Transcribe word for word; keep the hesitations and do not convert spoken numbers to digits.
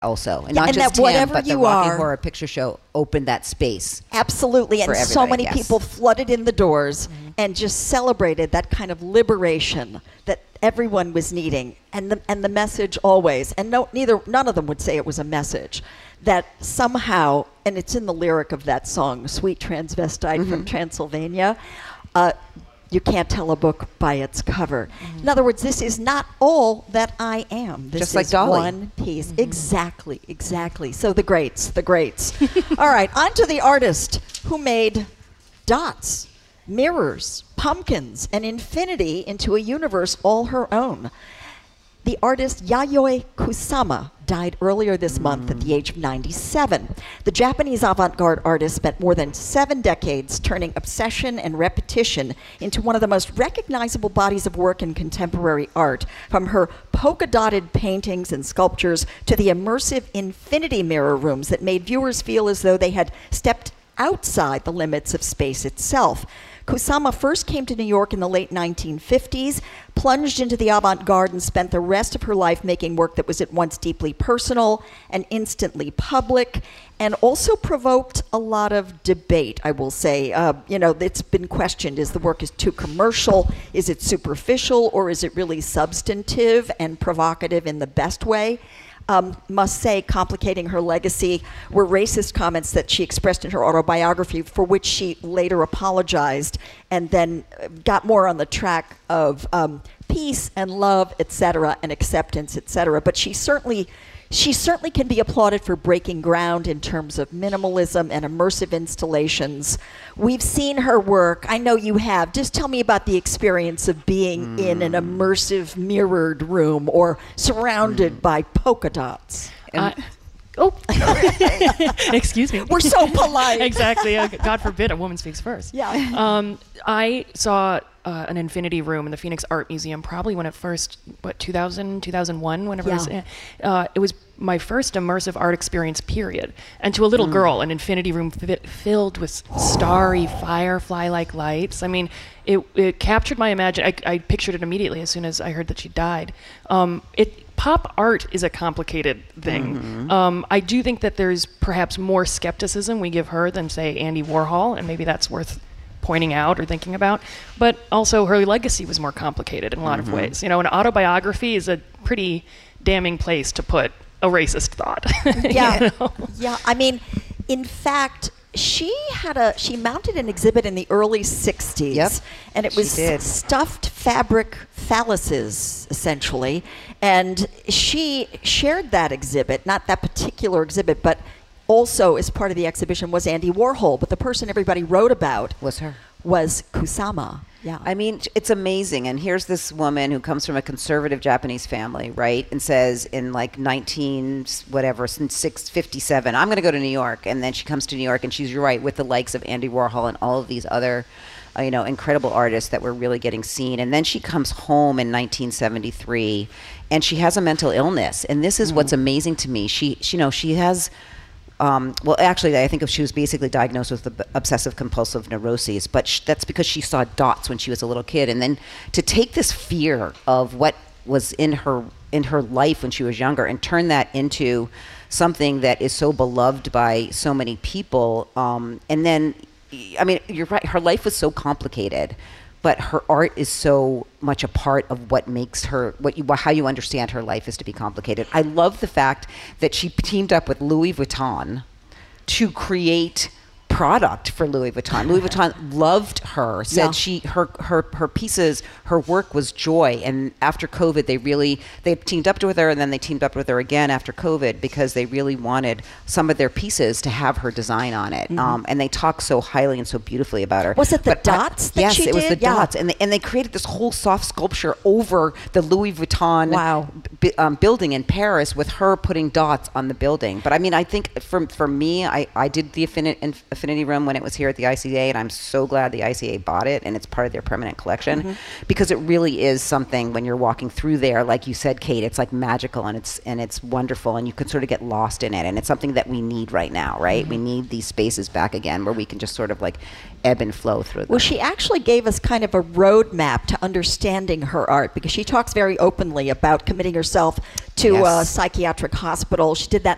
also. And Yeah, not and just that whatever him, but the you Rocky are- Horror Picture Show opened that space. Absolutely, and For so everybody, many yes. people flooded in the doors and just celebrated that kind of liberation that everyone was needing, and the and the message always, and no, neither none of them would say it was a message, that somehow, and it's in the lyric of that song, "Sweet Transvestite from Transylvania." Uh, You can't tell a book by its cover. In other words, this is not all that I am. This Just is like Dolly. one piece. Exactly, exactly. So the greats, the greats. All right, on to the artist who made dots, mirrors, pumpkins, and infinity into a universe all her own. The artist Yayoi Kusama died earlier this month at the age of ninety-seven. The Japanese avant-garde artist spent more than seven decades turning obsession and repetition into one of the most recognizable bodies of work in contemporary art, from her polka-dotted paintings and sculptures to the immersive infinity mirror rooms that made viewers feel as though they had stepped outside the limits of space itself. Kusama first came to New York in the late nineteen fifties, plunged into the avant-garde, and spent the rest of her life making work that was at once deeply personal and instantly public, and also provoked a lot of debate, I will say. Uh, you know, it's been questioned, is the work is too commercial, is it superficial, or is it really substantive and provocative in the best way? Um, must say, complicating her legacy were racist comments that she expressed in her autobiography, for which she later apologized, and then got more on the track of um, peace and love, et cetera, and acceptance, et cetera. But she certainly, she certainly can be applauded for breaking ground in terms of minimalism and immersive installations. We've seen her work. I know you have. Just tell me about the experience of being mm. in an immersive mirrored room or surrounded mm. by polka dots. Uh, oh, excuse me. We're so polite. Exactly. Uh, God forbid a woman speaks first. Yeah. Um, I saw uh, an infinity room in the Phoenix Art Museum probably when it first, what, two thousand, two thousand one, whenever yeah. it was. Uh, it was my first immersive art experience, period. And to a little mm. girl, an infinity room fi- filled with starry firefly-like lights. I mean, it, it captured my imagination. I, I pictured it immediately as soon as I heard that she died. Um, it Pop art is a complicated thing. Mm-hmm. Um, I do think that there's perhaps more skepticism we give her than, say, Andy Warhol, and maybe that's worth pointing out or thinking about. But also her legacy was more complicated in a lot mm-hmm. of ways. You know, an autobiography is a pretty damning place to put a racist thought. Yeah, you know? yeah. I mean, in fact, she had a she mounted an exhibit in the early sixties, yep, and it was stuffed fabric phalluses, essentially. And she shared that exhibit, not that particular exhibit, but also as part of the exhibition was Andy Warhol. But the person everybody wrote about was her. Was Kusama. Yeah. I mean, it's amazing. And here's this woman who comes from a conservative Japanese family, right? And says in like nineteen, whatever, six fifty-seven, I'm going to go to New York. And then she comes to New York and she's, you're right, with the likes of Andy Warhol and all of these other, uh, you know, incredible artists that were really getting seen. And then she comes home in nineteen seventy-three and she has a mental illness. And this is mm. what's amazing to me. She, she, you know, she has... Um, well, actually, I think she was basically diagnosed with the obsessive compulsive neuroses, but sh- that's because she saw dots when she was a little kid. And then to take this fear of what was in her in her life when she was younger and turn that into something that is so beloved by so many people. Um, and then, I mean, you're right, her life was so complicated, but her art is so much a part of what makes her, what you, how you understand her life is to be complicated. I love the fact that she teamed up with Louis Vuitton to create product for Louis Vuitton. Louis Vuitton loved her, said yeah. she her her her pieces, her work was joy. And after COVID, they really they teamed up with her, and then they teamed up with her again after COVID because they really wanted some of their pieces to have her design on it. Mm-hmm. Um, and they talk so highly and so beautifully about her. Was it the but, dots? But, that yes, she it was did? the yeah. dots, and they, and they created this whole soft sculpture over the Louis Vuitton wow. b- um, building in Paris with her putting dots on the building. But I mean, I think for for me, I I did the Affinity, Affinity Room when it was here at the I C A, and I'm so glad the I C A bought it and it's part of their permanent collection mm-hmm. because it really is something when you're walking through there, like you said, Kate, it's like magical and it's and it's wonderful and you can sort of get lost in it, and it's something that we need right now, right? Mm-hmm. We need these spaces back again where we can just sort of like ebb and flow through them. Well, she actually gave us kind of a roadmap to understanding her art because she talks very openly about committing herself to yes. a psychiatric hospital. She did that